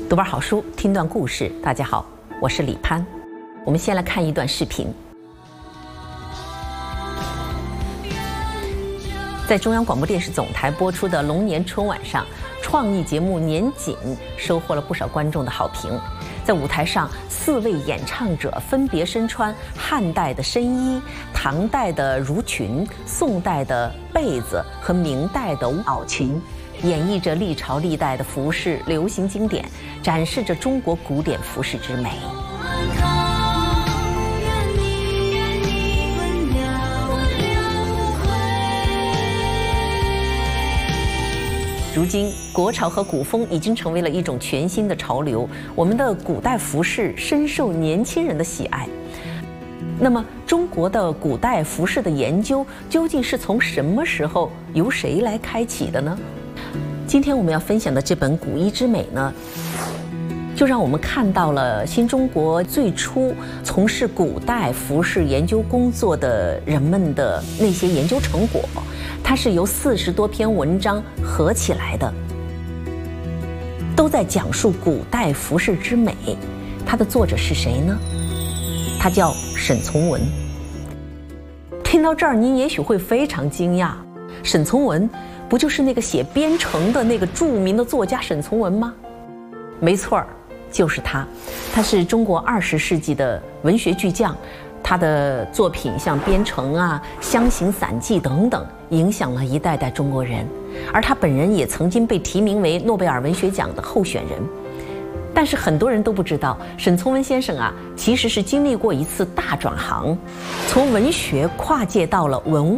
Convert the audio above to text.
读本好书，听段故事。大家好，我是李攀。我们先来看一段视频。在中央广播电视总台播出的龙年春晚上，创意节目《年锦》收获了不少观众的好评。在舞台上，4位演唱者分别身穿汉代的深衣、唐代的襦裙、宋代的被子和明代的袄裙，演绎着历朝历代的服饰流行经典，展示着中国古典服饰之美。如今，国潮和古风已经成为了一种全新的潮流，我们的古代服饰深受年轻人的喜爱。那么，中国的古代服饰的研究究竟是从什么时候由谁来开启的呢？今天我们要分享的这本《古衣之美》呢，就让我们看到了新中国最初从事古代服饰研究工作的人们的那些研究成果。它是由40多篇文章合起来的，都在讲述古代服饰之美。它的作者是谁呢？他叫沈从文。听到这儿，您也许会非常惊讶，沈从文不就是那个写《边城》的那个著名的作家沈从文吗？没错儿，就是他。他是中国20世纪的文学巨匠。他的作品像《边城》啊、《湘行散记》等等，影响了一代代中国人。而他本人也曾经被提名为诺贝尔文学奖的候选人。但是很多人都不知道，沈从文先生啊，其实是经历过一次大转行，从文学跨界到了文